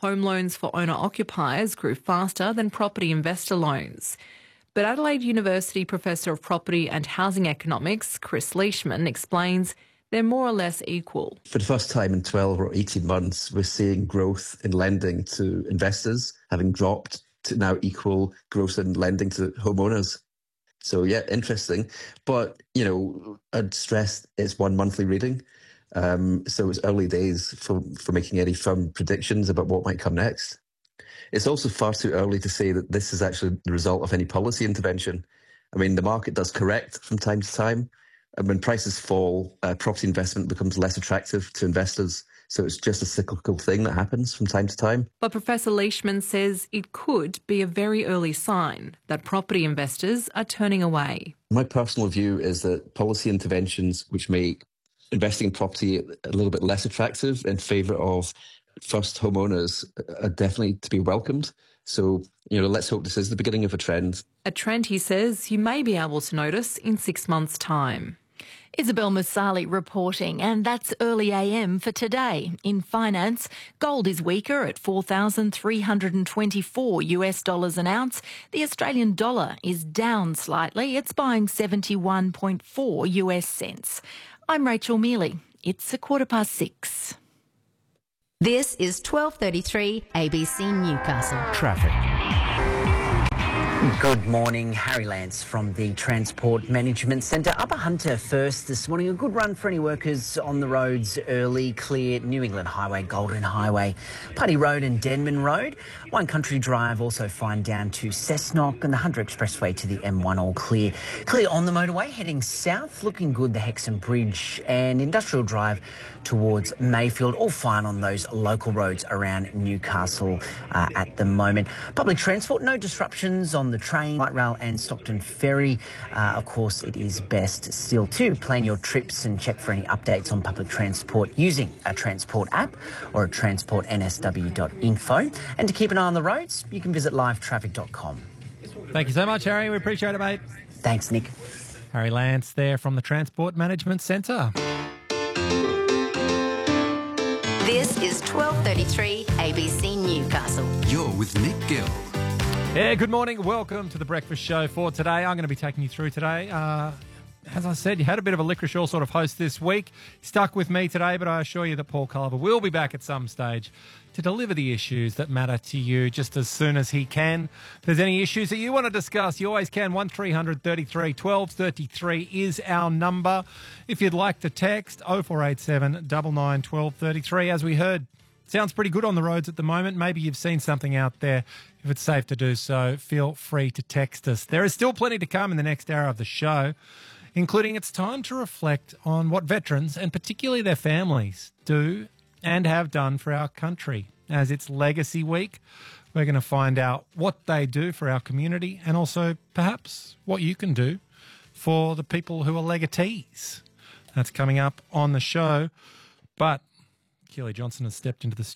Home loans for owner-occupiers grew faster than property investor loans. But Adelaide University Professor of Property and Housing Economics, Chris Leishman, explains they're more or less equal. For the first time in 12 or 18 months, we're seeing growth in lending to investors having dropped to now equal growth in lending to homeowners. So, yeah, interesting. But, I'd stress it's one monthly reading. So it's early days for making any firm predictions about what might come next. It's also far too early to say that this is actually the result of any policy intervention. I mean, the market does correct from time to time. And when prices fall, property investment becomes less attractive to investors. So it's just a cyclical thing that happens from time to time. But Professor Leishman says it could be a very early sign that property investors are turning away. My personal view is that policy interventions which make investing in property a little bit less attractive in favour of first homeowners are definitely to be welcomed. So, let's hope this is the beginning of a trend. A trend, he says, you may be able to notice in 6 months' time. Isabel Musali reporting, and that's early AM for today. In finance, gold is weaker at $4,324 an ounce. The Australian dollar is down slightly. It's buying 71.4 US cents. I'm Rachel Mealy. It's 6:15. This is 12:33 ABC Newcastle. Traffic. Good morning, Harry Lance from the Transport Management Centre. Upper Hunter first this morning. A good run for any workers on the roads early. Clear New England Highway, Golden Highway, Putty Road and Denman Road. One Country Drive also fine down to Cessnock, and the Hunter Expressway to the M1 all clear. Clear on the motorway heading south. Looking good, the Hexham Bridge and Industrial Drive towards Mayfield. All fine on those local roads around Newcastle at the moment. Public transport, no disruptions on the train, light rail and Stockton Ferry. Of course, it is best still to plan your trips and check for any updates on public transport using a transport app or at transportnsw.info. And to keep an eye on the roads, you can visit livetraffic.com. Thank you so much, Harry. We appreciate it, mate. Thanks, Nick. Harry Lance there from the Transport Management Centre. This is 12:33 ABC Newcastle. You're with Nick Gill. Yeah, good morning. Welcome to the breakfast show for today. I'm going to be taking you through today. As I said, you had a bit of a Licorice Oil sort of host this week. Stuck with me today, but I assure you that Paul Culver will be back at some stage to deliver the issues that matter to you just as soon as he can. If there's any issues that you want to discuss, you always can. 1300 33 1233 is our number. If you'd like to text, 0487 99 1233. As we heard, sounds pretty good on the roads at the moment. Maybe you've seen something out there. If it's safe to do so, feel free to text us. There is still plenty to come in the next hour of the show, including it's time to reflect on what veterans, and particularly their families, do and have done for our country. As it's Legacy Week, we're going to find out what they do for our community and also perhaps what you can do for the people who are legatees. That's coming up on the show. But Keely Johnson has stepped into the